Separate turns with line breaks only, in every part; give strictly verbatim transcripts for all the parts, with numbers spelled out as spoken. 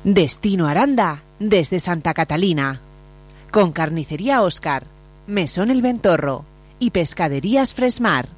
Destino Aranda desde Santa Catalina. Con Carnicería Óscar, Mesón El Ventorro y Pescaderías Fresmar.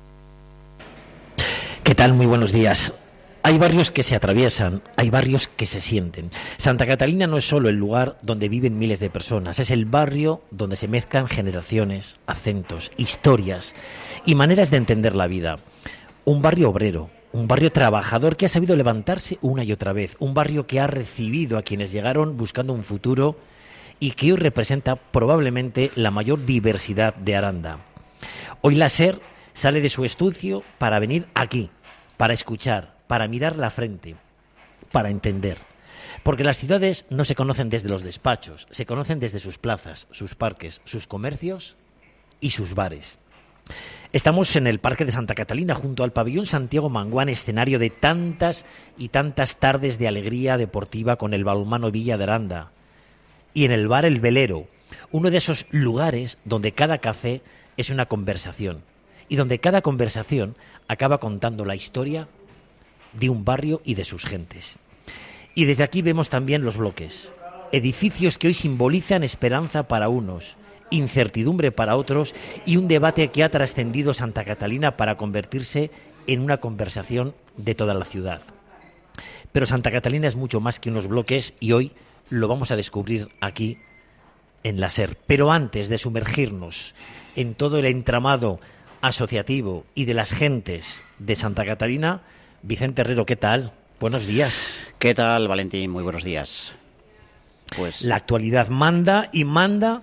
¿Qué tal? Muy buenos días. Hay barrios que se atraviesan, hay barrios que se sienten. Santa Catalina no es solo el lugar donde viven miles de personas, es el barrio donde se mezclan generaciones, acentos, historias y maneras de entender la vida. Un barrio obrero, un barrio trabajador que ha sabido levantarse una y otra vez, un barrio que ha recibido a quienes llegaron buscando un futuro y que hoy representa probablemente la mayor diversidad de Aranda. Hoy la SER sale de su estudio para venir aquí, para escuchar, para mirar la frente, para entender. Porque las ciudades no se conocen desde los despachos, se conocen desde sus plazas, sus parques, sus comercios y sus bares. Estamos en el Parque de Santa Catalina, junto al pabellón Santiago Manguán, escenario de tantas y tantas tardes de alegría deportiva con el balonmano Villa de Aranda. Y en el bar El Velero, uno de esos lugares donde cada café es una conversación y donde cada conversación acaba contando la historia de un barrio y de sus gentes. Y desde aquí vemos también los bloques, edificios que hoy simbolizan esperanza para unos, incertidumbre para otros y un debate que ha trascendido Santa Catalina para convertirse en una conversación de toda la ciudad. Pero Santa Catalina es mucho más que unos bloques y hoy lo vamos a descubrir aquí en la SER. Pero antes de sumergirnos en todo el entramado asociativo y de las gentes de Santa Catalina, Vicente Herrero, ¿qué tal? Buenos días.
¿Qué tal, Valentín? Muy buenos días. Pues
la actualidad manda y manda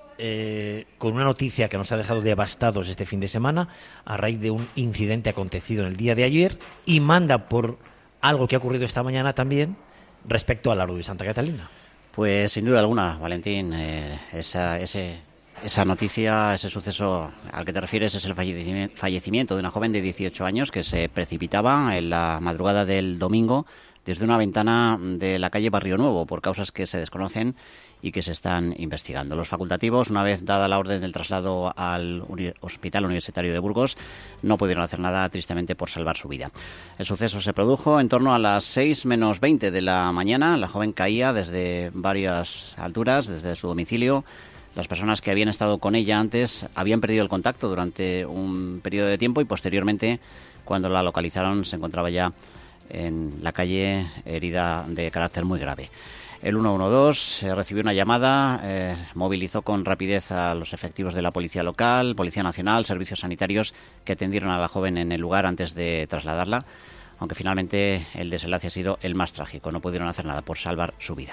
eh, con una noticia que nos ha dejado devastados este fin de semana a raíz de un incidente acontecido en el día de ayer, y manda por algo que ha ocurrido esta mañana también respecto al Aro de Santa Catalina.
Pues sin duda alguna, Valentín, eh, esa, ese, esa noticia, ese suceso al que te refieres es el fallecimiento de una joven de dieciocho años que se precipitaba en la madrugada del domingo desde una ventana de la calle Barrio Nuevo por causas que se desconocen y que se están investigando. Los facultativos, una vez dada la orden del traslado al uni- Hospital Universitario de Burgos, no pudieron hacer nada, tristemente, por salvar su vida. El suceso se produjo en torno a las seis menos veinte de la mañana. La joven caía desde varias alturas, desde su domicilio. Las personas que habían estado con ella antes habían perdido el contacto durante un periodo de tiempo y posteriormente, cuando la localizaron, se encontraba ya en la calle herida de carácter muy grave. El uno uno dos eh, recibió una llamada, eh, movilizó con rapidez a los efectivos de la Policía Local, Policía Nacional, servicios sanitarios que atendieron a la joven en el lugar antes de trasladarla, aunque finalmente el desenlace ha sido el más trágico. No pudieron hacer nada por salvar su vida.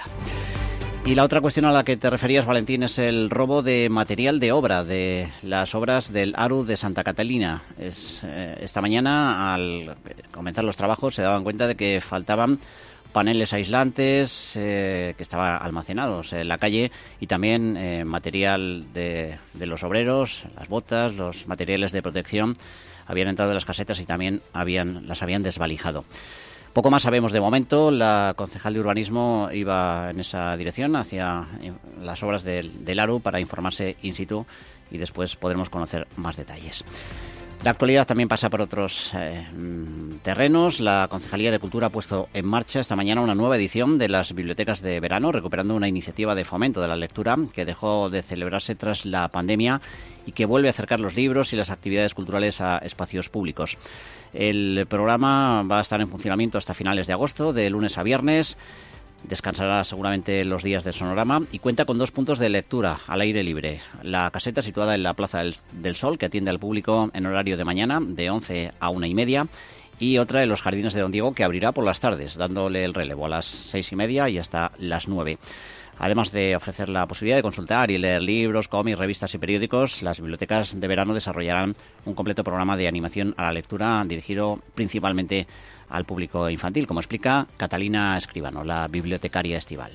Y la otra cuestión a la que te referías, Valentín, es el robo de material de obra de las obras del Aru de Santa Catalina. Es, eh, esta mañana, al comenzar los trabajos, se daban cuenta de que faltaban paneles aislantes eh, que estaban almacenados en la calle y también eh, material de, de los obreros, las botas, los materiales de protección habían entrado en las casetas y también habían las habían desvalijado. Poco más sabemos de momento. La concejal de urbanismo iba en esa dirección, hacia las obras del, del Aru, para informarse in situ y después podremos conocer más detalles. La actualidad también pasa por otros eh, terrenos. La Concejalía de Cultura ha puesto en marcha esta mañana una nueva edición de las bibliotecas de verano, recuperando una iniciativa de fomento de la lectura que dejó de celebrarse tras la pandemia y que vuelve a acercar los libros y las actividades culturales a espacios públicos. El programa va a estar en funcionamiento hasta finales de agosto, de lunes a viernes. Descansará seguramente los días de Sonorama y cuenta con dos puntos de lectura al aire libre. La caseta, situada en la Plaza del, del Sol, que atiende al público en horario de mañana, de once a una y media, y otra en los Jardines de Don Diego, que abrirá por las tardes, dándole el relevo a las seis y media y hasta las nueve. Además de ofrecer la posibilidad de consultar y leer libros, cómics, revistas y periódicos, las bibliotecas de verano desarrollarán un completo programa de animación a la lectura dirigido principalmente al público infantil, como explica Catalina Escribano, la bibliotecaria estival.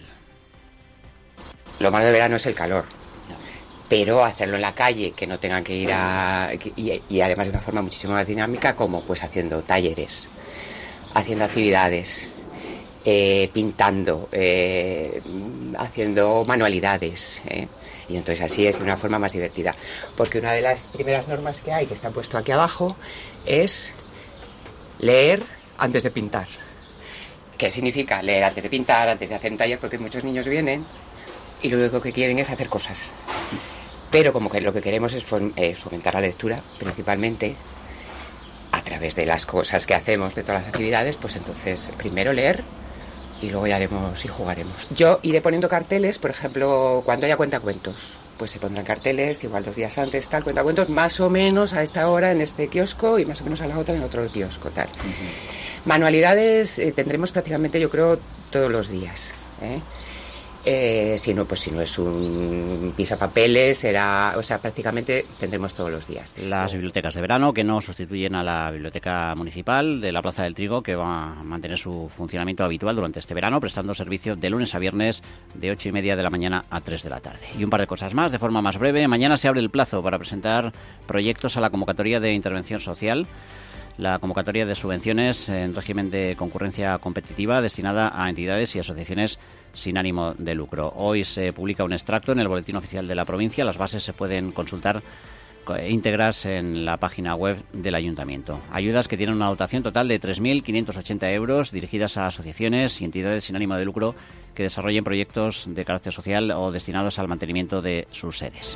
Lo malo del verano es el calor, pero hacerlo en la calle, que no tengan que ir a... y, y además de una forma muchísimo más dinámica, como pues haciendo talleres, haciendo actividades, eh, pintando, eh, haciendo manualidades, eh. Y entonces así es de una forma más divertida, porque una de las primeras normas que hay, que está puesto aquí abajo, es leer antes de pintar. ¿Qué significa? Leer antes de pintar, antes de hacer un taller, porque muchos niños vienen y lo único que quieren es hacer cosas. Pero como que lo que queremos es fomentar la lectura, principalmente, a través de las cosas que hacemos, de todas las actividades, pues entonces primero leer y luego ya haremos y jugaremos. Yo iré poniendo carteles, por ejemplo, cuando haya cuentacuentos, pues se pondrán carteles, igual dos días antes, tal, cuentacuentos, más o menos a esta hora en este kiosco y más o menos a la otra en otro kiosco, tal. Uh-huh. Manualidades eh, tendremos prácticamente, yo creo, todos los días, ¿eh? Eh, si no, pues si no es un pisapapeles, será, o sea, prácticamente tendremos todos los días.
Las bibliotecas de verano que no sustituyen a la biblioteca municipal de la Plaza del Trigo, que va a mantener su funcionamiento habitual durante este verano, prestando servicio de lunes a viernes de ocho y media de la mañana a tres de la tarde. Y un par de cosas más, de forma más breve. Mañana se abre el plazo para presentar proyectos a la convocatoria de intervención social. La convocatoria de subvenciones en régimen de concurrencia competitiva destinada a entidades y asociaciones sin ánimo de lucro. Hoy se publica un extracto en el Boletín Oficial de la provincia. Las bases se pueden consultar íntegras en la página web del Ayuntamiento. Ayudas que tienen una dotación total de tres mil quinientos ochenta euros dirigidas a asociaciones y entidades sin ánimo de lucro que desarrollen proyectos de carácter social o destinados al mantenimiento de sus sedes.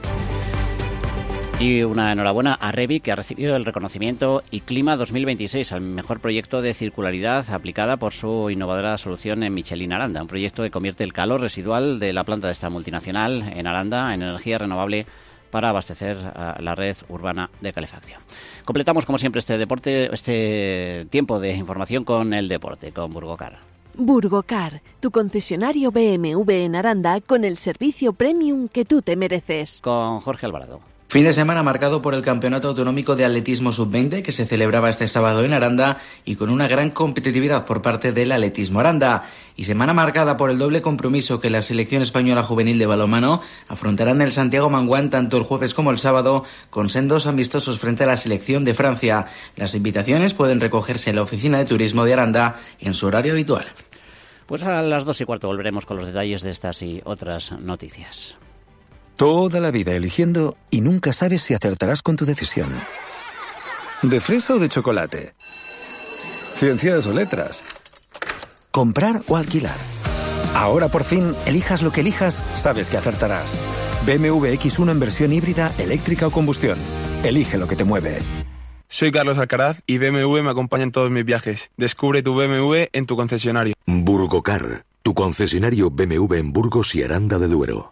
Y una enhorabuena a Revi, que ha recibido el reconocimiento ICLIMA dos mil veintiséis al mejor proyecto de circularidad aplicada por su innovadora solución en Michelin Aranda, un proyecto que convierte el calor residual de la planta de esta multinacional en Aranda en energía renovable para abastecer a la red urbana de calefacción. Completamos, como siempre, este deporte, este tiempo de información con el deporte, con Burgocar.
Burgocar, tu concesionario B M W en Aranda con el servicio premium que tú te mereces.
Con Jorge Alvarado.
Fin de semana marcado por el Campeonato Autonómico de Atletismo sub veinte que se celebraba este sábado en Aranda y con una gran competitividad por parte del Atletismo Aranda. Y semana marcada por el doble compromiso que la selección española juvenil de balonmano afrontará en el Santiago Manguán tanto el jueves como el sábado con sendos amistosos frente a la selección de Francia. Las invitaciones pueden recogerse en la oficina de turismo de Aranda en su horario habitual.
Pues a las dos y cuarto volveremos con los detalles de estas y otras noticias.
Toda la vida eligiendo y nunca sabes si acertarás con tu decisión. ¿De fresa o de chocolate? ¿Ciencias o letras? ¿Comprar o alquilar? Ahora por fin, elijas lo que elijas, sabes que acertarás. B M W equis uno en versión híbrida, eléctrica o combustión. Elige lo que te mueve.
Soy Carlos Alcaraz y B M W me acompaña en todos mis viajes. Descubre tu B M W en tu concesionario.
Burgocar, tu concesionario B M W en Burgos y Aranda de Duero.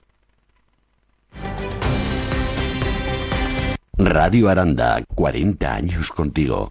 Radio Aranda, cuarenta años contigo.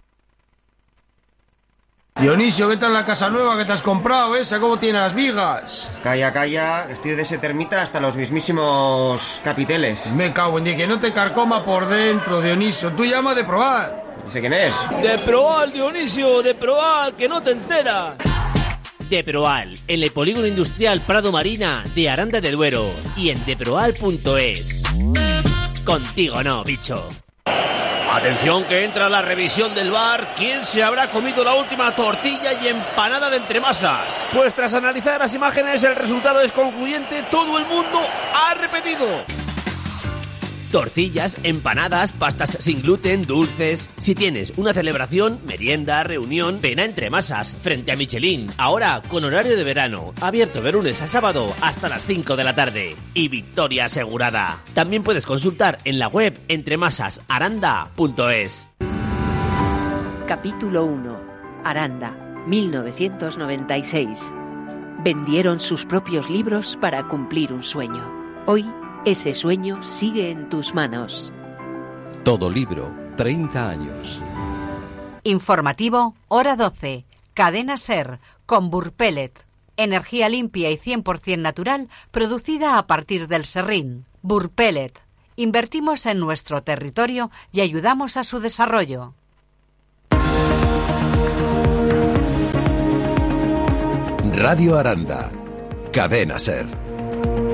Dionisio, ¿qué tal la casa nueva que te has comprado? ¿Esa cómo tiene las vigas?
Calla, calla, estoy de ese termita hasta los mismísimos capiteles.
Me cago en Dios, que no te carcoma por dentro, Dionisio. Tú llama de probar.
¿Ese quién es?
De probar, Dionisio, de probar, que no te enteras.
De Proal, en el Polígono Industrial Prado Marina de Aranda de Duero y en deproal punto es. Contigo no, bicho.
Atención que entra la revisión del bar. ¿Quién se habrá comido la última tortilla y empanada de entremasas? Pues tras analizar las imágenes el resultado es concluyente. Todo el mundo ha repetido.
Tortillas, empanadas, pastas sin gluten, dulces. Si tienes una celebración, merienda, reunión, ven a Entremasas, frente a Michelin. Ahora con horario de verano, abierto de lunes a sábado hasta las cinco de la tarde. Y victoria asegurada. También puedes consultar en la web entremasas aranda punto es.
Capítulo uno. Aranda, mil novecientos noventa y seis. Vendieron sus propios libros para cumplir un sueño. Hoy, ese sueño sigue en tus manos.
Todo libro, treinta años.
Informativo, hora doce. Cadena SER, con Burpellet. Energía limpia y cien por ciento natural, producida a partir del serrín. Burpellet. Invertimos en nuestro territorio y ayudamos a su desarrollo.
Radio Aranda. Cadena SER.